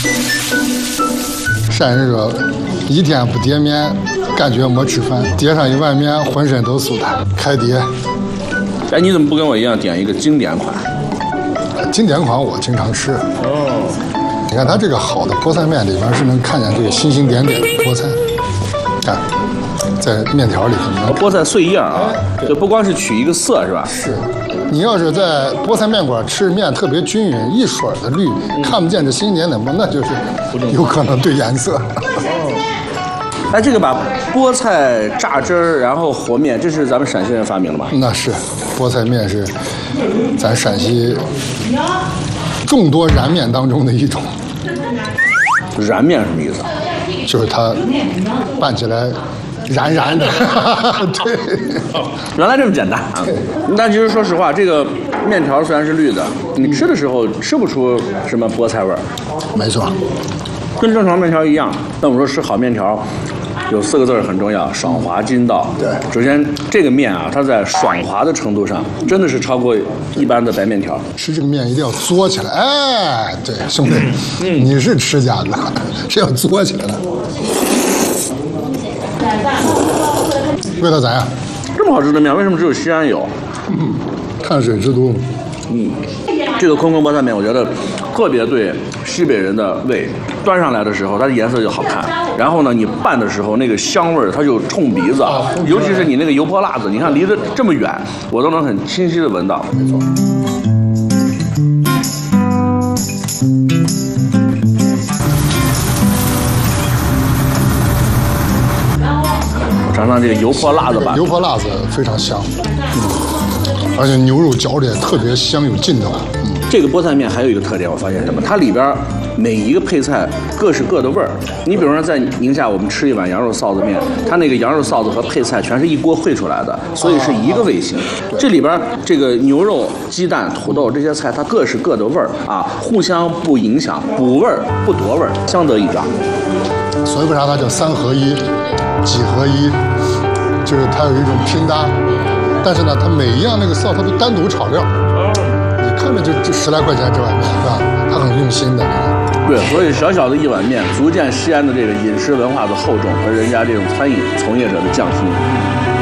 山人说，一天不叠面，感觉没吃饭；叠上一碗面，浑身都酥弹。开叠。 哎，你怎么不跟我一样点一个经典款？ 经典款我经常吃。哦。你看它这个好的菠菜面里边是能看见这个星星点点的菠菜，看，在面条里头。 菠菜碎叶啊，就不光是取一个色是吧？ 是。你要是在菠菜面馆吃面特别均匀，一水的绿，看不见这星星点点吗？那就是有可能对颜色。 哎，这个把菠菜榨汁儿，然后和面，这是咱们陕西人发明的吗？ 那是，菠菜面是咱陕西众多燃面当中的一种。 燃面什么意思？ 就是它拌起来燃燃的。对， 原来这么简单啊！那其实说实话，这个面条虽然是绿的，你吃的时候吃不出什么菠菜味儿。 没错， 跟正常面条一样。但我说吃好面条，有4个字很重要：爽滑筋道。 对， 首先这个面啊，它在爽滑的程度上，真的是超过一般的白面条。 吃这个面一定要嘬起来。哎，对，兄弟，你是吃家的，是要嘬起来的。味道咋样？ 这么好吃的面，为什么只有西安有？ 碳水之都。 这个空空菠菜面，我觉得特别对西北人的胃。端上来的时候，它的颜色就好看。然后呢，你拌的时候，那个香味儿它就冲鼻子，尤其是你那个油泼辣子，你看离得这么远，我都能很清晰的闻到。没错。尝尝这个油泼辣子吧。 油泼辣子非常香，而且牛肉嚼着也特别香，有劲道。 这个菠菜面还有一个特点，我发现什么？它里边每一个配菜各是各的味儿。你比如说在宁夏，我们吃一碗羊肉臊子面，它那个羊肉臊子和配菜全是一锅烩出来的，所以是一个味型。这里边这个牛肉、鸡蛋、土豆这些菜，它各是各的味儿啊，互相不影响，补味儿不夺味儿，相得益彰。 所以为啥它叫3合1、几合1？就是它有一种拼搭，但是呢，它每一样那个臊它都单独炒料。你看着就10来块钱这碗面是吧？它很用心的。 对，所以小小的一碗面，足见西安的这个饮食文化的厚重和人家这种餐饮从业者的匠心。